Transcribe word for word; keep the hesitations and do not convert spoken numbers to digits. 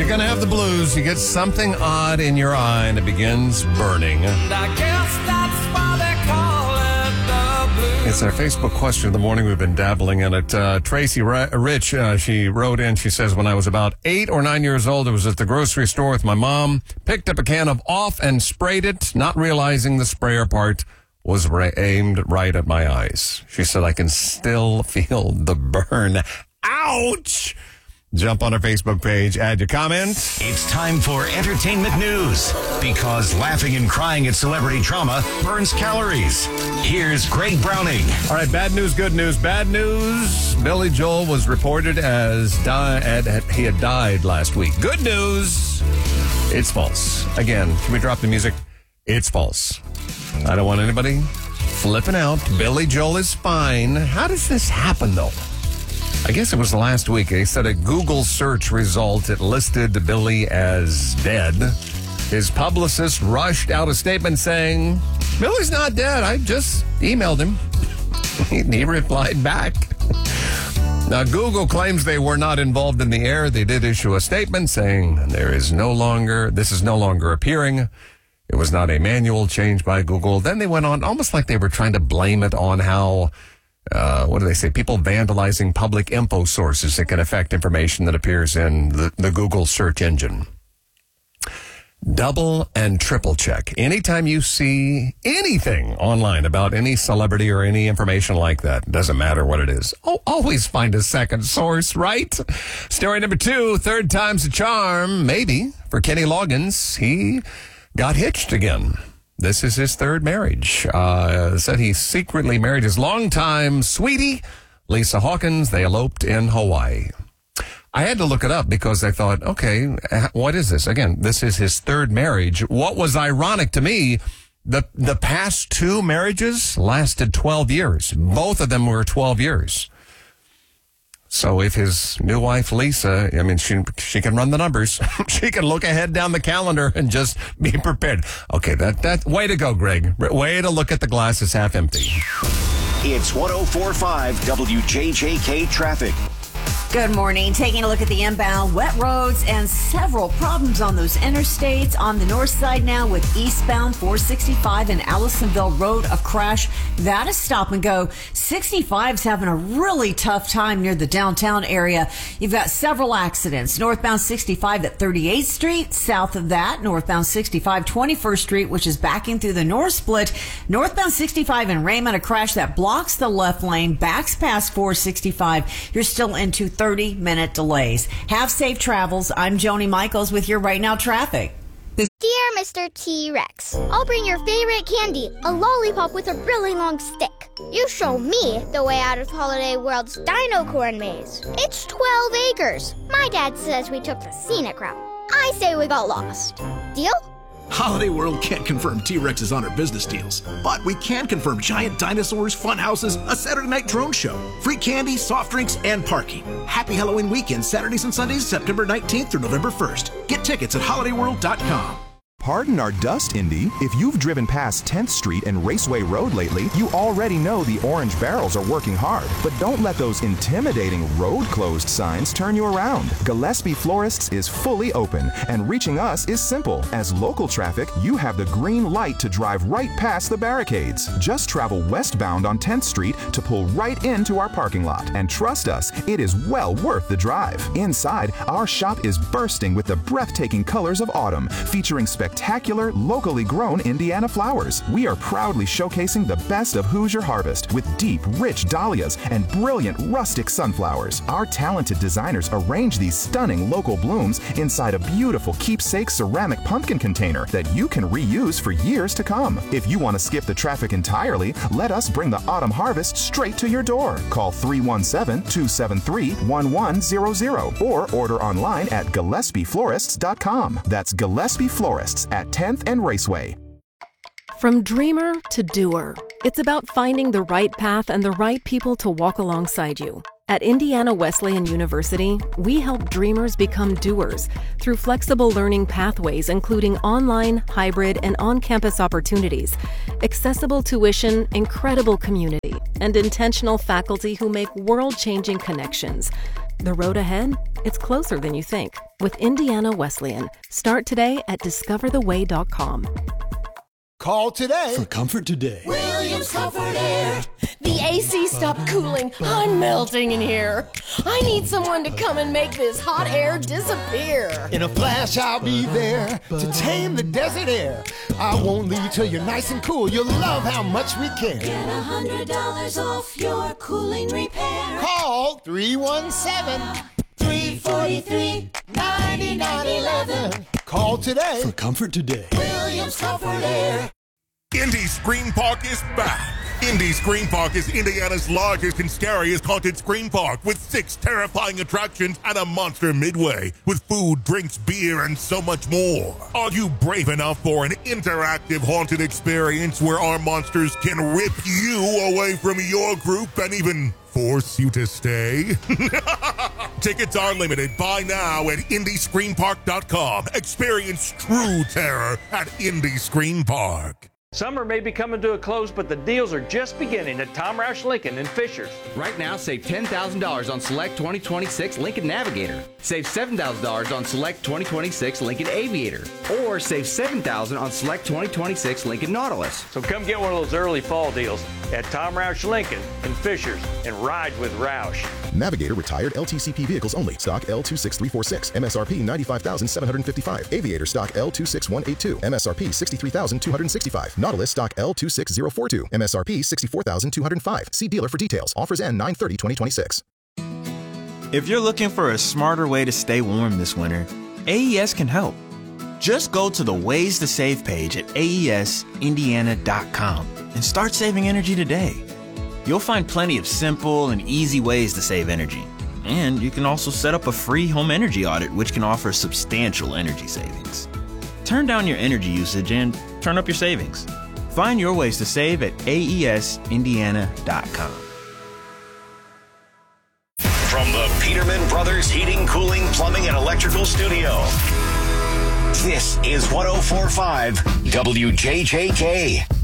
going to have the blues. You get something odd in your eye and it begins burning. And I guess that's why they call it the blues. It's our Facebook question of the morning. We've been dabbling in it. Uh, Tracy Rich, uh, she wrote in, she says, when I was about eight or nine years old, I was at the grocery store with my mom, picked up a can of Off and sprayed it, not realizing the sprayer part was ra- aimed right at my eyes. She said, I can still feel the burn. Ouch! Jump on our Facebook page, add your comment. It's time for entertainment news, because laughing and crying at celebrity trauma burns calories. Here's Greg Browning. All right, bad news, good news. Bad news, Billy Joel was reported as di- at, at, he had died last week. Good news, it's false. Again, can we drop the music? It's false. I don't want anybody flipping out. Billy Joel is fine. How does this happen, though? I guess it was last week. They said a Google search result, it listed Billy as dead. His publicist rushed out a statement saying, Billy's not dead. I just emailed him. He replied back. Now, Google claims they were not involved in the error. They did issue a statement saying there is no longer, this is no longer appearing. It was not a manual change by Google. Then they went on almost like they were trying to blame it on how Uh, what do they say? People vandalizing public info sources that can affect information that appears in the, the Google search engine. Double and triple check. Anytime you see anything online about any celebrity or any information like that, doesn't matter what it is, oh, always find a second source, right? Story number two, third time's a charm, maybe, for Kenny Loggins. He got hitched again. This is his third marriage. Uh, said he secretly married his longtime sweetie, Lisa Hawkins. They eloped in Hawaii. I had to look it up because I thought, okay, what is this? Again, this is his third marriage. What was ironic to me, the the past two marriages lasted twelve years. Both of them were twelve years. So if his new wife, Lisa, I mean, she she can run the numbers. She can look ahead down the calendar and just be prepared. Okay, that, that way to go, Greg. Way to look at the glass as half empty. It's one oh four point five W J J K Traffic. Good morning. Taking a look at the inbound, wet roads and several problems on those interstates. On the north side now with eastbound four sixty-five and Allisonville Road, a crash. That is stop and go. sixty-five's having a really tough time near the downtown area. You've got several accidents. Northbound sixty-five at thirty-eighth Street. South of that, northbound sixty-five, twenty-first Street, which is backing through the north split. Northbound sixty-five in Raymond, a crash that blocks the left lane, backs past four sixty-five. You're still into thirty minute delays. Have safe travels. I'm Joni Michaels with your Right Now traffic. Dear Mister T-Rex, I'll bring your favorite candy, a lollipop with a really long stick. You show me the way out of Holiday World's Dino Corn Maze. It's twelve acres. My dad says we took the scenic route. I say we got lost. Deal? Holiday World can't confirm T-Rexes on our business deals, but we can confirm giant dinosaurs, fun houses, a Saturday night drone show, free candy, soft drinks, and parking. Happy Halloween weekend, Saturdays and Sundays, September nineteenth through November first. Get tickets at holiday world dot com. Pardon our dust, Indy. If you've driven past tenth Street and Raceway Road lately, you already know the orange barrels are working hard. But don't let those intimidating road closed signs turn you around. Gillespie Florists is fully open, and reaching us is simple. As local traffic, you have the green light to drive right past the barricades. Just travel westbound on tenth Street to pull right into our parking lot. And trust us, it is well worth the drive. Inside, our shop is bursting with the breathtaking colors of autumn, featuring spectacular spectacular, locally grown Indiana flowers. We are proudly showcasing the best of Hoosier harvest with deep, rich dahlias and brilliant rustic sunflowers. Our talented designers arrange these stunning local blooms inside a beautiful keepsake ceramic pumpkin container that you can reuse for years to come. If you want to skip the traffic entirely, let us bring the autumn harvest straight to your door. Call three one seven, two seven three, one one zero zero or order online at Gillespie Florists dot com. That's Gillespie Florists at tenth and Raceway. From dreamer to doer, it's about finding the right path and the right people to walk alongside you. At Indiana Wesleyan University, we help dreamers become doers through flexible learning pathways, including online, hybrid, and on-campus opportunities, accessible tuition, incredible community, and intentional faculty who make world-changing connections. The road ahead? It's closer than you think. With Indiana Wesleyan. Start today at discover the way dot com. Call today for Comfort Today. Williams Comfort Air. The A C stopped cooling. I'm melting in here. I need someone to come and make this hot air disappear. In a flash, I'll be there to tame the desert air. I won't leave till you're nice and cool. You'll love how much we care. Get one hundred dollars off your cooling repair. Call three one seven, three four three, nine nine one one. Call today for Comfort Today. Williams Comfort Air. Indy Scream Park is back. Indy Scream Park is Indiana's largest and scariest haunted scream park with six terrifying attractions and a monster midway with food, drinks, beer, and so much more. Are you brave enough for an interactive haunted experience where our monsters can rip you away from your group and even force you to stay? Tickets are limited. Buy now at indy scream park dot com. Experience true terror at Indy Scream Park. Summer may be coming to a close, but the deals are just beginning at Tom Roush Lincoln in Fishers. Right now, save ten thousand dollars on select twenty twenty-six Lincoln Navigator. Save seven thousand dollars on select twenty twenty-six Lincoln Aviator. Or save seven thousand dollars on select twenty twenty-six Lincoln Nautilus. So come get one of those early fall deals at Tom Roush Lincoln in Fishers and ride with Roush. Navigator retired L T C P vehicles only. Stock L two six three four six. M S R P ninety-five thousand seven hundred fifty-five. Aviator stock L two six one eight two. M S R P sixty-three thousand two hundred sixty-five. Nautilus stock L two six zero four two. M S R P sixty-four thousand two hundred five. See dealer for details. Offers end nine thirty twenty twenty-six. If you're looking for a smarter way to stay warm this winter, A E S can help. Just go to the Ways to Save page at A E S indiana dot com and start saving energy today. You'll find plenty of simple and easy ways to save energy. And you can also set up a free home energy audit, which can offer substantial energy savings. Turn down your energy usage and turn up your savings. Find your ways to save at A E S indiana dot com. From the Peterman Brothers Heating, Cooling, Plumbing, and Electrical Studio, this is one oh four point five W J J K.